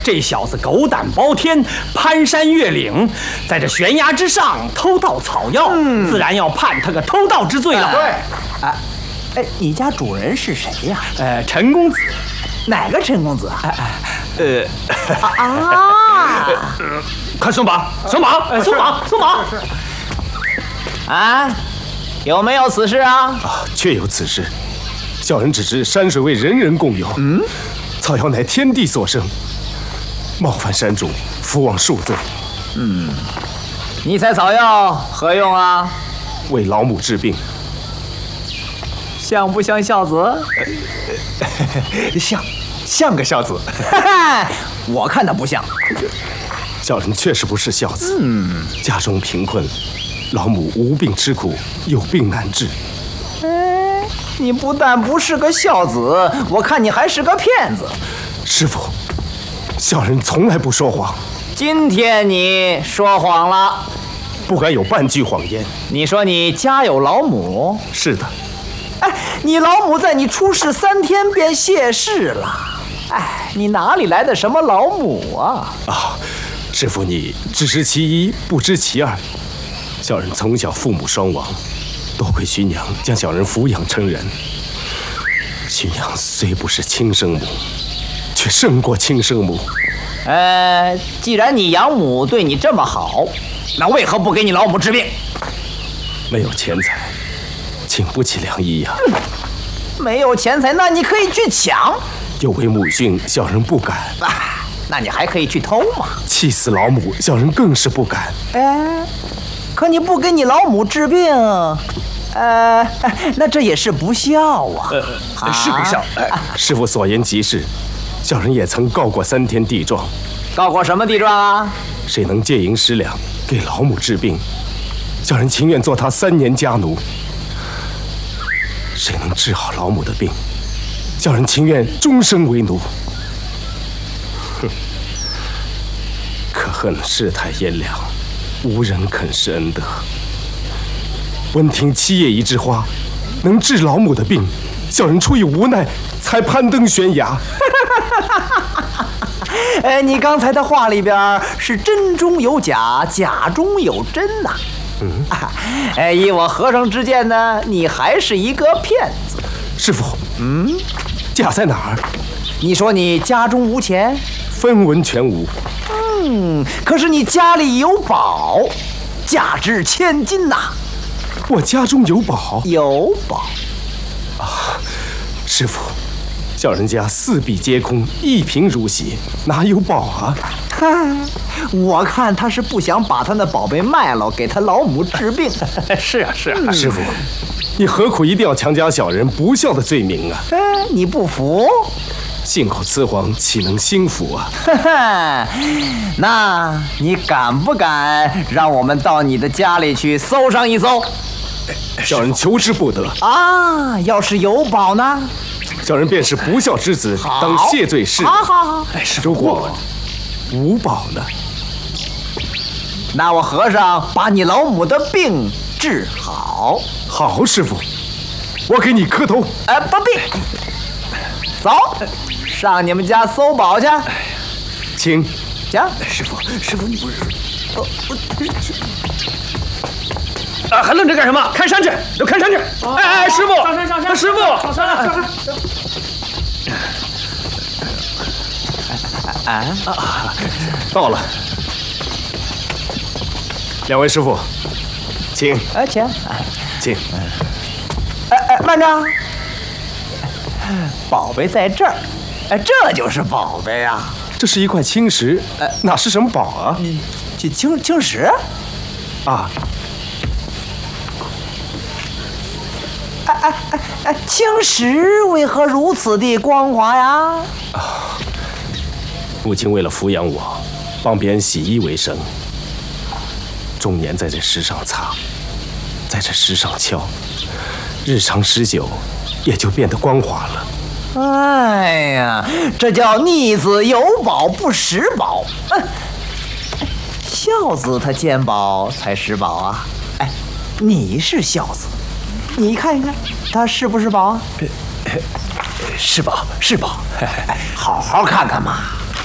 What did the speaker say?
这小子狗胆包天，攀山越岭，在这悬崖之上偷盗草药，自然要判他个偷盗之罪了。 对，你家主人是谁呀？ 陈公子。 哪个陈公子啊？ 快松绑，松绑，松绑，松绑！ 啊，有没有此事啊？ 确有此事。小人只知山水为人人共有，草药乃天地所生，冒犯山主，父望恕罪。 你采草药何用啊？ 为老母治病。 像不像孝子？ 像个孝子。 我看他不像。 小人确实不是孝子。家中贫困，老母无病吃苦，有病难治。 你不但不是个孝子，我看你还是个骗子。 师父，小人从来不说谎。 今天你说谎了， 不敢有半句谎言。 你说你家有老母？ 是的。 你老母在你出事3天便谢世了。你哪里来的什么老母啊？ 师父，你只知其一，不知其二。小人从小父母双亡，多亏徐娘将小人抚养成人。徐娘虽不是亲生母，却胜过亲生母。 既然你养母对你这么好，那为何不给你老母治病？ 没有钱财，请不起良医呀。 没有钱财，那你可以去抢。 有违母训，小人不敢。 那你还可以去偷嘛。 气死老母，小人更是不敢。 可你不给你老母治病，那这也是不孝啊。 是不孝。师父所言极是，小人也曾告过3天地状。 告过什么地状啊？ 谁能借银10两给老母治病，小人情愿做他3年家奴。谁能治好老母的病，小人情愿终生为奴。可恨世态炎凉，无人肯施恩德。闻听7叶一枝花能治老母的病，小人出于无奈才攀登悬崖。 你刚才的话里边是真中有假，假中有真呐。依我和尚之见呢，你还是一个骗子。 师父，假在哪儿？ 你说你家中无钱， 分文全无。 可是你家里有宝，价值千金呐。 我家中有宝？ 有宝。 师父，小人家4壁皆空，一贫如洗，哪有宝啊？ 我看他是不想把他那宝贝卖了，给他老母治病。 是啊。 师父，你何苦一定要强加小人不孝的罪名啊？ 你不服？ 信口雌黄，岂能心服啊？ 那你敢不敢让我们到你的家里去搜上一搜？ 小人求之不得。 要是有宝呢？ 小人便是不孝之子，当谢罪释。 好。 如果无宝呢？ 那我和尚把你老母的病治好。 好，师父，我给你磕头。 不必。走，上你们家搜宝去。 请。 行。 师父，你不是？ 还愣着干什么？看山去，都看山去！师傅，上山，师傅，上山。 到了。2位师傅，请。请。 慢着。宝贝在这儿，这就是宝贝啊！ 这是一块青石，哪是什么宝啊？ 青石？青石为何如此的光滑呀？ 母亲为了抚养我，帮别人洗衣为生，终年在这石上擦，在这石上敲，日长时久，也就变得光滑了。 这叫逆子有宝不识宝。孝子他见宝才识宝啊！你是孝子，你看一看，他是不是宝啊？ 是宝，是宝。 好好看看嘛。